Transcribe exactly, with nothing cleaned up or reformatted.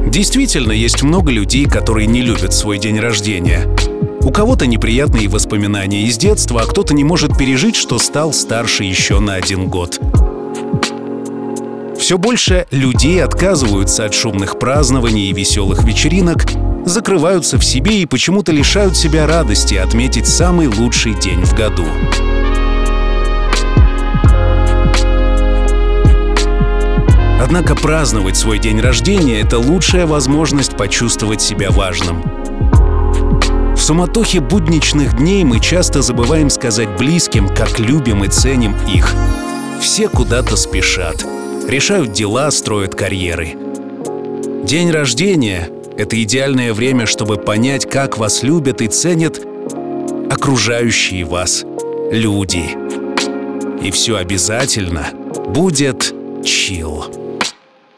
Действительно, есть много людей, которые не любят свой день рождения. У кого-то неприятные воспоминания из детства, а кто-то не может пережить, что стал старше еще на один год. Все больше людей отказываются от шумных празднований и веселых вечеринок, закрываются в себе и почему-то лишают себя радости отметить самый лучший день в году. Однако праздновать свой день рождения — это лучшая возможность почувствовать себя важным. В суматохе будничных дней мы часто забываем сказать близким, как любим и ценим их. Все куда-то спешат, решают дела, строят карьеры. День рождения — это идеальное время, чтобы понять, как вас любят и ценят окружающие вас люди. И все обязательно будет чилл.